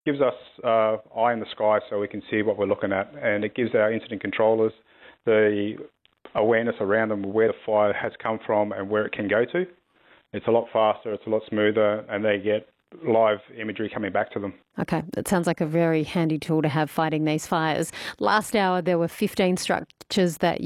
gives us eye in the sky so we can see what we're looking at, and it gives our incident controllers the awareness around them where the fire has come from and where it can go to. It's a lot faster, it's a lot smoother, and they get live imagery coming back to them. Okay, that sounds like a very handy tool to have fighting these fires. Last hour there were 15 structures that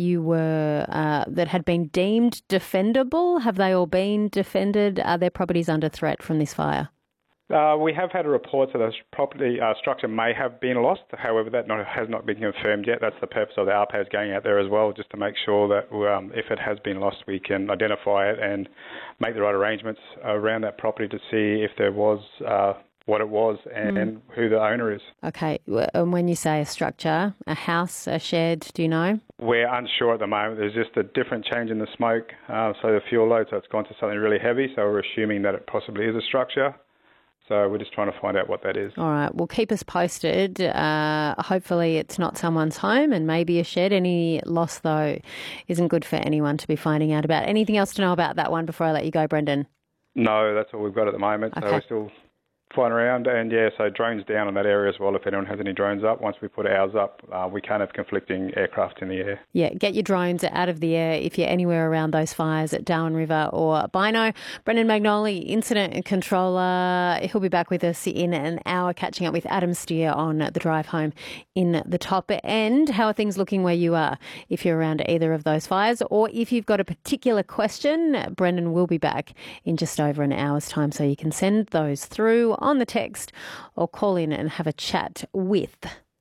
that had been deemed defendable. Have they all been defended? Are their properties under threat from this fire? We have had a report that a property structure may have been lost. However, that has not been confirmed yet. That's the purpose of the RPAS going out there as well, just to make sure that if it has been lost, we can identify it and make the right arrangements around that property to see if there was what it was and who the owner is. Okay. And when you say a structure, a house, a shed, do you know? We're unsure at the moment. There's just a different change in the smoke, so the fuel load, so it's gone to something really heavy, so we're assuming that it possibly is a structure. So we're just trying to find out what that is. All right. Well, keep us posted. Hopefully it's not someone's home and maybe a shed. Any loss, though, isn't good for anyone to be finding out about. Anything else to know about that one before I let you go, Brendan? No, that's all we've got at the moment. Okay. So we're still flying around, and so drones down on that area as well if anyone has any drones up. Once we put ours up, we can't have conflicting aircraft in the air. Yeah, get your drones out of the air if you're anywhere around those fires at Darwin River or Bynoe. Brendan Magnoli, Incident Controller, he'll be back with us in an hour, catching up with Adam Steer on the drive home in the top end. How are things looking where you are if you're around either of those fires, or if you've got a particular question? Brendan will be back in just over an hour's time, so you can send those through on the text or call in and have a chat with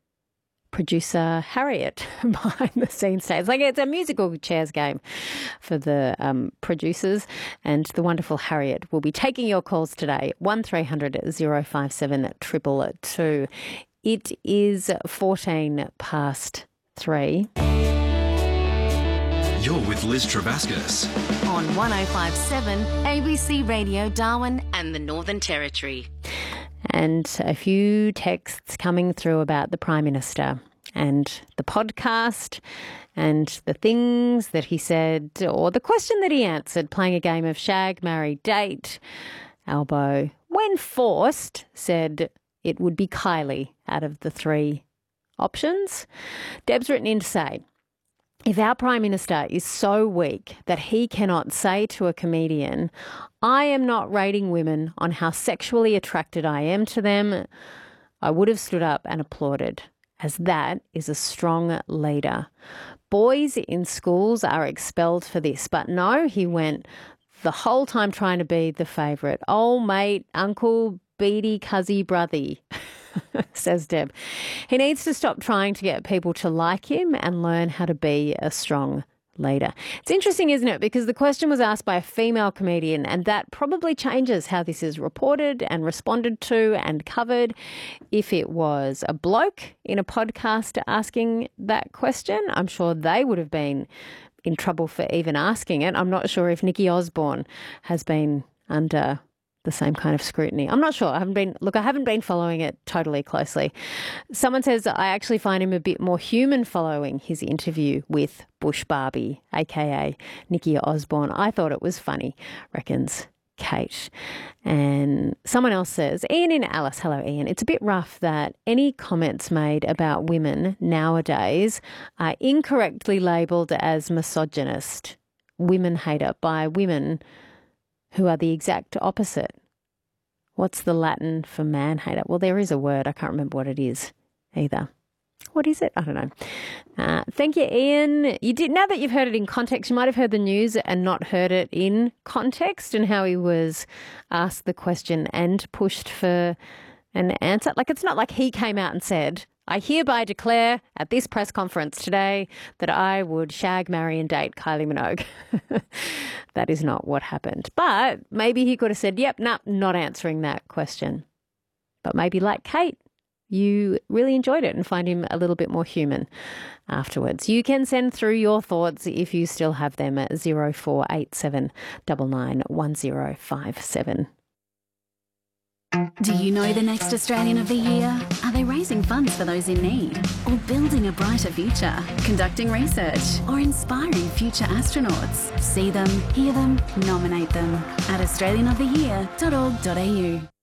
producer Harriet behind the scenes. It's like it's a musical chairs game for the producers, and the wonderful Harriet will be taking your calls today. 1300 057 222. It is 14 past 3. You're with Liz Travascus on 105.7 ABC Radio Darwin and the Northern Territory. And a few texts coming through about the Prime Minister and the podcast and the things that he said, or the question that he answered, playing a game of shag, marry, date. Albo, when forced, said it would be Kylie out of the three options. Deb's written in to say, if our Prime Minister is so weak that he cannot say to a comedian, I am not rating women on how sexually attracted I am to them, I would have stood up and applauded, as that is a strong leader. Boys in schools are expelled for this, but no, he went the whole time trying to be the favourite. Oh, mate, uncle, beady, cuzzy, brothy. Says Deb. He needs to stop trying to get people to like him and learn how to be a strong leader. It's interesting, isn't it? Because the question was asked by a female comedian, and that probably changes how this is reported and responded to and covered. If it was a bloke in a podcast asking that question, I'm sure they would have been in trouble for even asking it. I'm not sure if Nikki Osborne has been under the same kind of scrutiny. I'm not sure. I haven't been following it totally closely. Someone says I actually find him a bit more human following his interview with Bush Barbie, aka Nikki Osborne. I thought it was funny, reckons Kate. And someone else says, Ian in Alice. Hello, Ian. It's a bit rough that any comments made about women nowadays are incorrectly labelled as misogynist, women hater by women who are the exact opposite. What's the Latin for man hater? Well, there is a word. I can't remember what it is either. What is it? I don't know. Thank you, Ian. Now that you've heard it in context, you might have heard the news and not heard it in context, and how he was asked the question and pushed for an answer. Like, it's not like he came out and said, I hereby declare at this press conference today that I would shag, marry and date Kylie Minogue. That is not what happened. But maybe he could have said, yep, nah, not answering that question. But maybe like Kate, you really enjoyed it and find him a little bit more human afterwards. You can send through your thoughts if you still have them at 0487 991057. Do you know the next Australian of the Year? Are they raising funds for those in need? Or building a brighter future? Conducting research? Or inspiring future astronauts? See them, hear them, nominate them at australianoftheyear.org.au.